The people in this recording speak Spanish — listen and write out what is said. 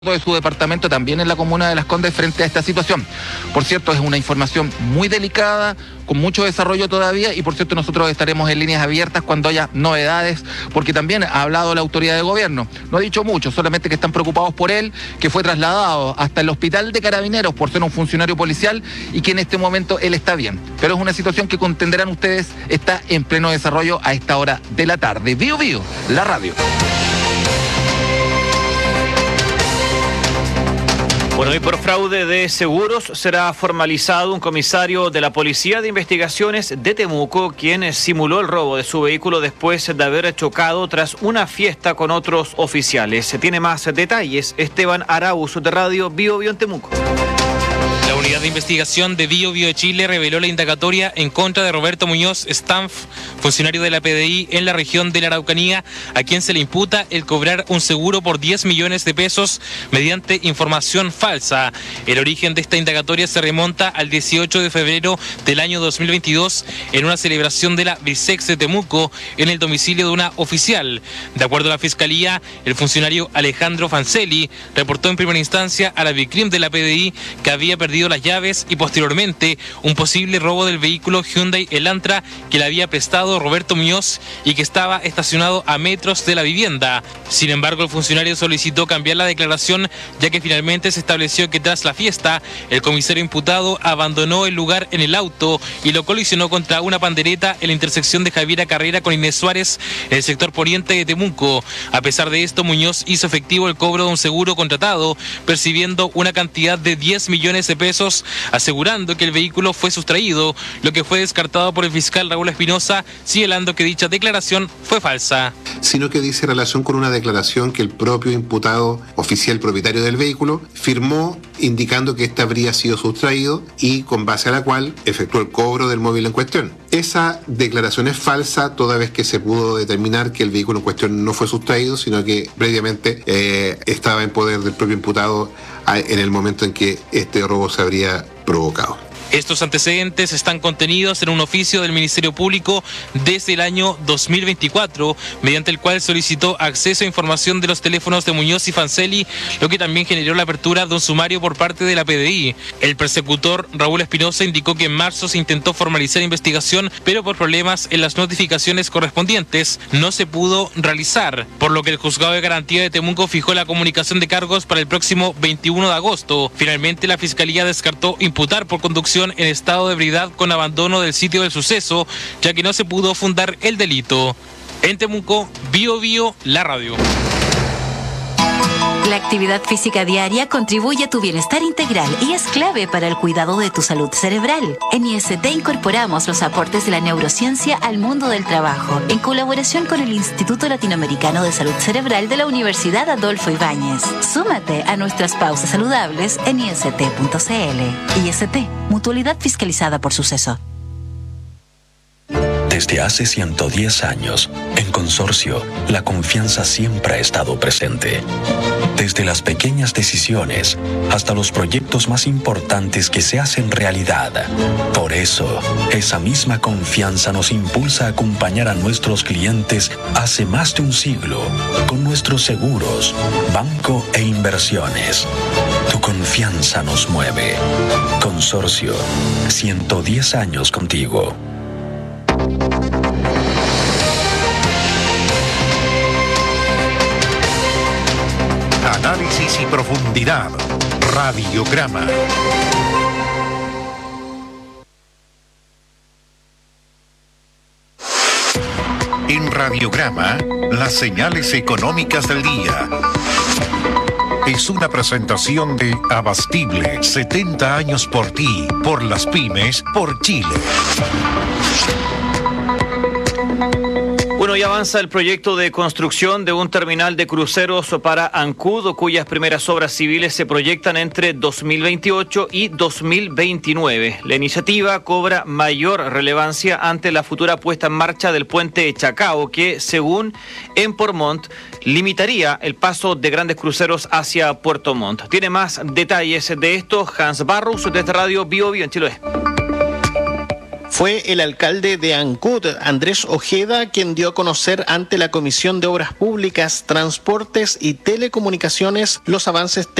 de su departamento también en la comuna de Las Condes frente a esta situación. Por cierto, es una información muy delicada, con mucho desarrollo todavía, y por cierto nosotros estaremos en líneas abiertas cuando haya novedades, porque también ha hablado la autoridad de gobierno. No ha dicho mucho, solamente que están preocupados por él, que fue trasladado hasta el hospital de Carabineros por ser un funcionario policial y que en este momento él está bien. Pero es una situación que entenderán ustedes está en pleno desarrollo a esta hora de la tarde. Bio Bio, la radio. Bueno, y por fraude de seguros será formalizado un comisario de la Policía de Investigaciones de Temuco, quien simuló el robo de su vehículo después de haber chocado tras una fiesta con otros oficiales. Se tiene más detalles, Esteban Arauz, de Radio Bio Bio en Temuco. La Unidad de Investigación de Bio Bio de Chile reveló la indagatoria en contra de Roberto Muñoz Stanf, funcionario de la PDI en la región de la Araucanía, a quien se le imputa el cobrar un seguro por 10 millones de pesos mediante información falsa. El origen de esta indagatoria se remonta al 18 de febrero del año 2022 en una celebración de la Bisex de Temuco en el domicilio de una oficial. De acuerdo a la Fiscalía, el funcionario Alejandro Fancelli reportó en primera instancia a la Vicrim de la PDI que había perdido las llaves y posteriormente un posible robo del vehículo Hyundai Elantra que le había prestado Roberto Muñoz y que estaba estacionado a metros de la vivienda. Sin embargo, el funcionario solicitó cambiar la declaración, ya que finalmente se estableció que tras la fiesta el comisario imputado abandonó el lugar en el auto y lo colisionó contra una pandereta en la intersección de Javiera Carrera con Inés Suárez en el sector poniente de Temuco. A pesar de esto, Muñoz hizo efectivo el cobro de un seguro contratado, percibiendo una cantidad de 10 millones de pesos, asegurando que el vehículo fue sustraído, lo que fue descartado por el fiscal Raúl Espinosa, señalando que dicha declaración fue falsa. Sino que dice relación con una declaración que el propio imputado oficial propietario del vehículo firmó indicando que éste habría sido sustraído y con base a la cual efectuó el cobro del móvil en cuestión. Esa declaración es falsa toda vez que se pudo determinar que el vehículo en cuestión no fue sustraído, sino que previamente estaba en poder del propio imputado en el momento en que este robo se habría provocado. Estos antecedentes están contenidos en un oficio del Ministerio Público desde el año 2024, mediante el cual solicitó acceso a información de los teléfonos de Muñoz y Fancelli, lo que también generó la apertura de un sumario por parte de la PDI. El persecutor Raúl Espinosa indicó que en marzo se intentó formalizar investigación, pero por problemas en las notificaciones correspondientes no se pudo realizar, por lo que el Juzgado de Garantía de Temuco fijó la comunicación de cargos para el próximo 21 de agosto. Finalmente, la Fiscalía descartó imputar por conducción en estado de ebriedad con abandono del sitio del suceso, ya que no se pudo fundar el delito. En Temuco, Bio Bio, la radio. La actividad física diaria contribuye a tu bienestar integral y es clave para el cuidado de tu salud cerebral. En IST incorporamos los aportes de la neurociencia al mundo del trabajo, en colaboración con el Instituto Latinoamericano de Salud Cerebral de la Universidad Adolfo Ibáñez. Súmate a nuestras pausas saludables en ist.cl. IST, mutualidad fiscalizada por Suceso. Desde hace 110 años, en Consorcio, la confianza siempre ha estado presente. Desde las pequeñas decisiones hasta los proyectos más importantes que se hacen realidad. Por eso, esa misma confianza nos impulsa a acompañar a nuestros clientes hace más de un siglo con nuestros seguros, banco e inversiones. Tu confianza nos mueve. Consorcio, 110 años contigo. Análisis y profundidad. Radiograma. En Radiograma, las señales económicas del día. Es una presentación de Abastible, 70 años por ti, por las pymes, por Chile. Bueno, ya avanza el proyecto de construcción de un terminal de cruceros para Ancud, cuyas primeras obras civiles se proyectan entre 2028 y 2029. La iniciativa cobra mayor relevancia ante la futura puesta en marcha del puente Chacao, que, según Empormont, limitaría el paso de grandes cruceros hacia Puerto Montt. Tiene más detalles de esto Hans Barrus desde Radio Bio Bio en Chiloé. Fue el alcalde de Ancud, Andrés Ojeda, quien dio a conocer ante la Comisión de Obras Públicas, Transportes y Telecomunicaciones los avances